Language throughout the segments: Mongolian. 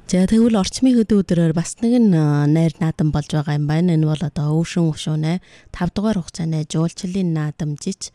За тэгвэл орчмын хөдөө өдрөөр бас нэгэн найр наадам болж байгаа юм байна. Энэ бол одоо өвшин өшөөнэ 5 дугаар хугацааны жуулчлалын наадамжиж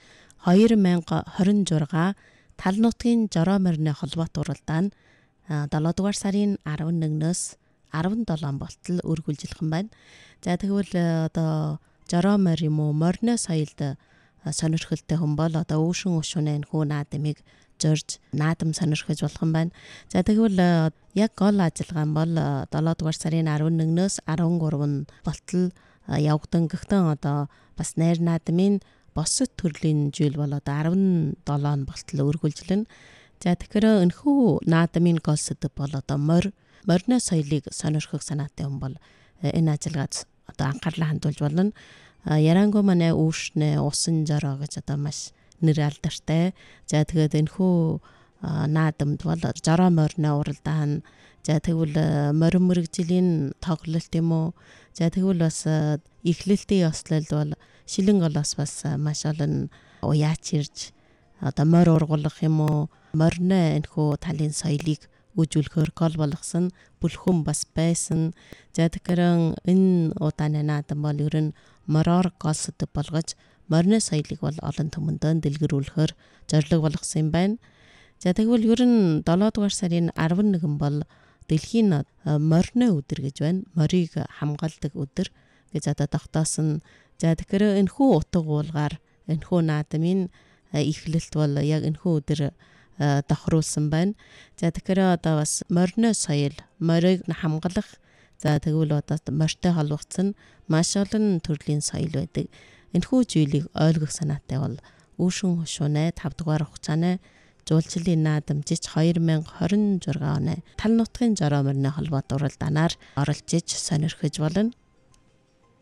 2026 тал нутгийн жороо морины холбоот уралдаан 7 дугаар сарын 11-өөс 17 болтол үргэлжилхэн байна. За тэгвэл одоо жороо морь юм уу морины соёлд сонирхолтой хүн бол одоо өвшин өшөөнэ энэ хүү наадамыг зорж наадам сонирхож болох юм байна. За тэгвэл яг гол ажиллагаа нь бол 7 дугаар сарын 11-өөс 13 болтол явагдан. Гэхдээ одоо бас найр наадмын босод төрлийн жил бол одоо 17 болтол үргэлжлэнэ. За тэгэхээр энэхүү наадмын гол сэдэв бол одоо морины соёлыг сонирхох санаатай хүн бол энэ ажиллагаац одоо анхаарлаа хандуулж болно. Ярангуй манай өвшнэ усан жороо гэж одоо маш нэр алдартай. За тэгээд энэхүү наадамд бол жороо морины уралдаан, за тэгвэл морин мэрэгжлийн тоглолт юм уу. За тэгвэл бас эхлэлтийн ёслол бол шилэн голоос бас маш олон уяач ирж одоо морь ургуулах юм уу, морины энэхүү талын соёлыг үжүүлэхээр гол болгосон бүлхүүн бас байсан. За тэгэхээр энэ удааны наадам бол ер нь мороор гол сэдэв болгож морины соёлыг бол олон түмэндээ дэлгэрүүлэхээр зорилго болгосон юм байна. За тэгвэл ер нь 7 дугаар сарын 11 бол дэлхийн морины өдөр гэж байна. Морийг хамгаалдаг өдөр гэж одоо тогтоосон. За тэгэхээр энэхүү утга уулгаар энэхүү наадмын эхлэлт бол яг энэхүү өдөр давхруулсан байна. За тэгэхээр одоо бас морины соёл, морийг хамгаалах, за тэгвэл одоо морьтой холбогдсон маш олон төрлийн соёл байдаг. Энэхүү зүйлийг ойлгох санаатай бол өвшин өшөөнэ 5 дугаар хугацааны жуулчлалын наадамжиж 2026 оны тал нутгийн жороо морины холбоот уралдаанаар оролцож сонирхож болно.